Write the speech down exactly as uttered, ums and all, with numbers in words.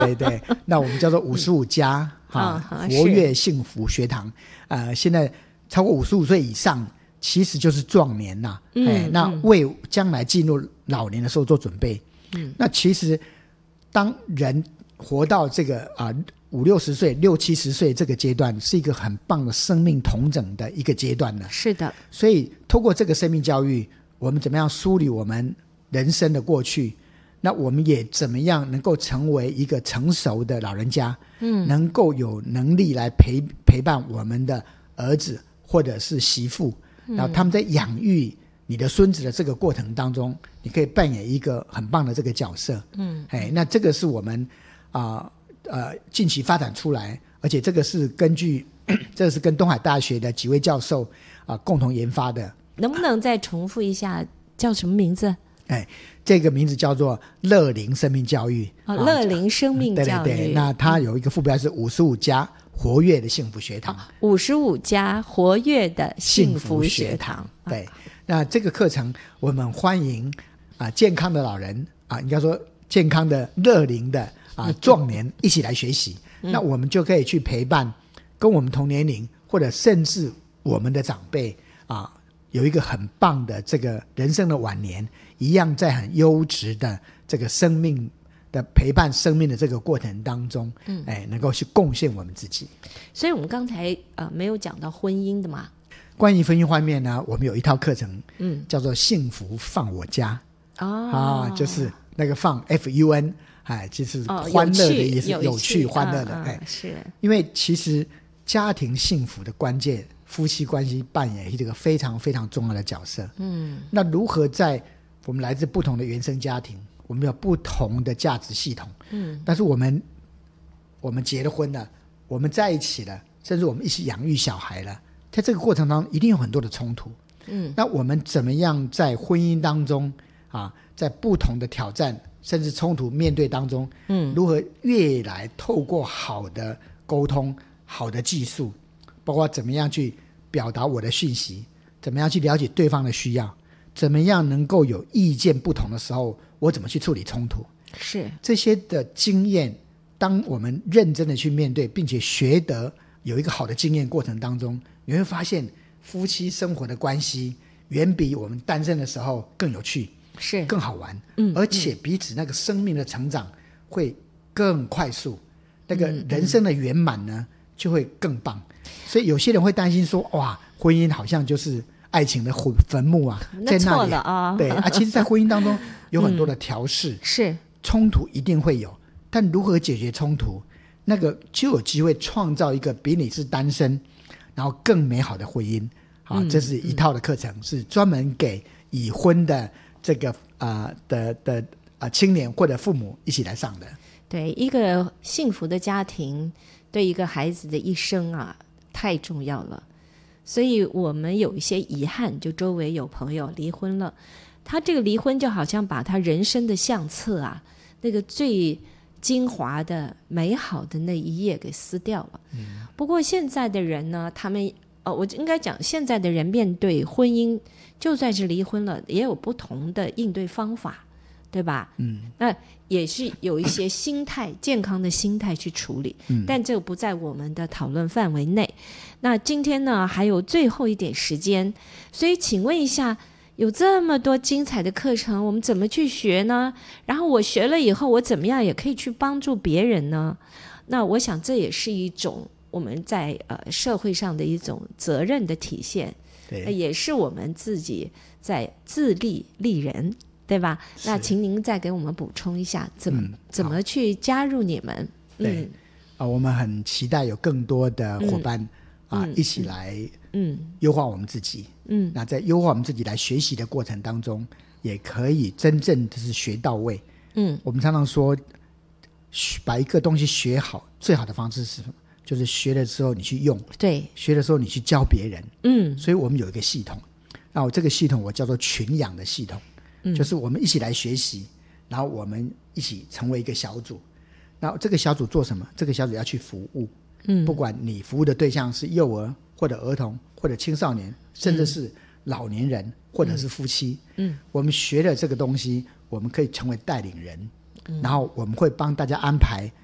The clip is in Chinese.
对对，那我们叫做五十五加哈活跃幸福学堂，呃，现在超过五十五岁以上，其实就是壮年呐、啊嗯哎，那为将来进入老年的时候做准备。嗯，那其实当人活到这个啊五六十岁、六七十岁这个阶段，是一个很棒的生命统整的一个阶段了。 是的， 所以透过这个生命教育，我们怎么样梳理我们人生的过去？那我们也怎么样能够成为一个成熟的老人家，嗯，能够有能力来陪陪伴我们的儿子或者是媳妇，然后他们在养育你的孙子的这个过程当中，你可以扮演一个很棒的这个角色。嗯，哎，那这个是我们啊 呃, 呃近期发展出来，而且这个是根据这个是跟东海大学的几位教授啊、呃、共同研发的。 能不能再重复一下叫什么名字？ 哎，这个名字叫做乐龄生命教育。 哦，乐龄生命教育、 啊、对对对，那它有一个副标是五十五加活跃的幸福学堂。 五十五加活跃的幸福学堂。 对，那这个课程我们欢迎啊健康的老人啊，应该说健康的乐龄的啊壮年一起来学习、嗯、那我们就可以去陪伴跟我们同年龄或者甚至我们的长辈啊，有一个很棒的这个人生的晚年，一样在很优质的这个生命的陪伴生命的这个过程当中、嗯哎、能够去贡献我们自己。 所以我们刚才、呃、没有讲到婚姻的嘛。 关于婚姻方面呢，我们有一套课程、嗯、叫做幸福放我家、哦啊、就是那个放 F U N、哎、就是欢乐的意思、哦、有趣, 有趣欢乐的、嗯哎、 是因为其实家庭幸福的关键，夫妻关系扮演一个非常非常重要的角色。嗯，那如何在我们来自不同的原生家庭，我们有不同的价值系统，嗯，但是我们我们结了婚了，我们在一起了，甚至我们一起养育小孩了，在这个过程当中一定有很多的冲突。嗯，那我们怎么样在婚姻当中啊，在不同的挑战甚至冲突面对当中，嗯，如何越来透过好的沟通、好的技术，包括怎么样去表达我的讯息，怎么样去了解对方的需要，怎么样能够有意见不同的时候，我怎么去处理冲突， 是这些的经验，当我们认真的去面对并且学得有一个好的经验过程当中，你会发现夫妻生活的关系远比我们单身的时候更有趣， 是更好玩、嗯、而且彼此那个生命的成长会更快速、嗯、那个人生的圆满呢、嗯、就会更棒。所以有些人会担心说，哇，婚姻好像就是爱情的坟墓啊，在那里那错了啊。 对啊，其实在婚姻当中有很多的调试、嗯、 是冲突一定会有，但如何解决冲突，那个就有机会创造一个比你是单身然后更美好的婚姻。好、嗯，这是一套的课程、嗯、是专门给已婚的这个、呃、的的、呃、青年或者父母一起来上的。 对，一个幸福的家庭对一个孩子的一生啊太重要了。所以我们有一些遗憾，就周围有朋友离婚了，他这个离婚就好像把他人生的相册啊，那个最精华的美好的那一页给撕掉了、嗯、不过现在的人呢，他们呃，我应该讲现在的人面对婚姻，就算是离婚了也有不同的应对方法，对吧？嗯，那也是有一些心态健康的心态去处理、嗯、但这个不在我们的讨论范围内。那今天呢还有最后一点时间，所以请问一下，有这么多精彩的课程，我们怎么去学呢？然后我学了以后，我怎么样也可以去帮助别人呢？那我想这也是一种我们在呃社会上的一种责任的体现，对、呃，也是我们自己在自立立人，对吧？那请您再给我们补充一下，怎么、嗯、怎么去加入你们？ 对、嗯啊、我们很期待有更多的伙伴、嗯啊、一起来嗯优化我们自己。嗯，那在优化我们自己来学习的过程当中，也可以真正就是学到位。嗯，我们常常说把一个东西学好，最好的方式是什么？就是学的时候你去用， 对， 学的时候你去教别人。嗯，所以我们有一个系统，那我这个系统我叫做群养的系统、嗯、就是我们一起来学习，然后我们一起成为一个小组。然后这个小组做什么？这个小组要去服务。嗯，不管你服务的对象是幼儿或者儿童或者青少年，甚至是老年人、嗯、或者是夫妻。嗯，我们学了这个东西，我们可以成为带领人。嗯，然后我们会帮大家安排